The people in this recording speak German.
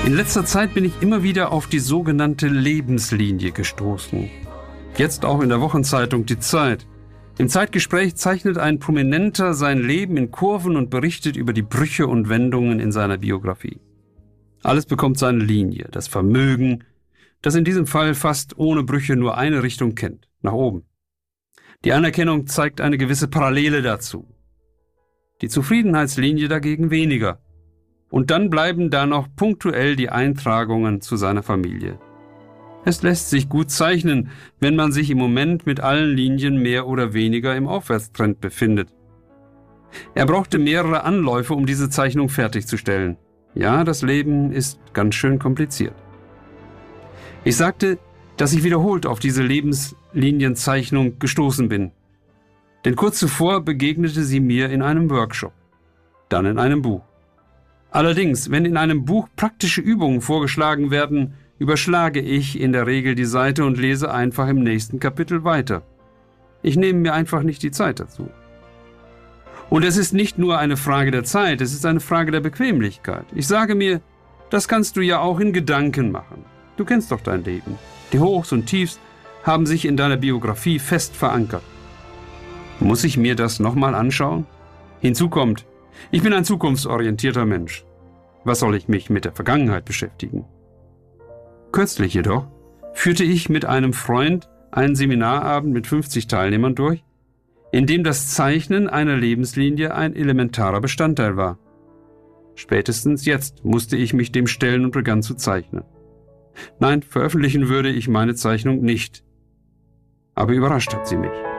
In letzter Zeit bin ich immer wieder auf die sogenannte Lebenslinie gestoßen. Jetzt auch in der Wochenzeitung Die Zeit. Im Zeitgespräch zeichnet ein Prominenter sein Leben in Kurven und berichtet über die Brüche und Wendungen in seiner Biografie. Alles bekommt seine Linie, das Vermögen, das in diesem Fall fast ohne Brüche nur eine Richtung kennt, nach oben. Die Anerkennung zeigt eine gewisse Parallele dazu. Die Zufriedenheitslinie dagegen weniger. Und dann bleiben da noch punktuell die Eintragungen zu seiner Familie. Es lässt sich gut zeichnen, wenn man sich im Moment mit allen Linien mehr oder weniger im Aufwärtstrend befindet. Er brauchte mehrere Anläufe, um diese Zeichnung fertigzustellen. Ja, das Leben ist ganz schön kompliziert. Ich sagte, dass ich wiederholt auf diese Lebenslinienzeichnung gestoßen bin. Denn kurz zuvor begegnete sie mir in einem Workshop, dann in einem Buch. Allerdings, wenn in einem Buch praktische Übungen vorgeschlagen werden, überschlage ich in der Regel die Seite und lese einfach im nächsten Kapitel weiter. Ich nehme mir einfach nicht die Zeit dazu. Und es ist nicht nur eine Frage der Zeit, es ist eine Frage der Bequemlichkeit. Ich sage mir, das kannst du ja auch in Gedanken machen. Du kennst doch dein Leben. Die Hochs und Tiefs haben sich in deiner Biografie fest verankert. Muss ich mir das nochmal anschauen? Hinzu kommt, ich bin ein zukunftsorientierter Mensch. Was soll ich mich mit der Vergangenheit beschäftigen? Kürzlich jedoch führte ich mit einem Freund einen Seminarabend mit 50 Teilnehmern durch, in dem das Zeichnen einer Lebenslinie ein elementarer Bestandteil war. Spätestens jetzt musste ich mich dem stellen und begann zu zeichnen. Nein, veröffentlichen würde ich meine Zeichnung nicht. Aber überrascht hat sie mich.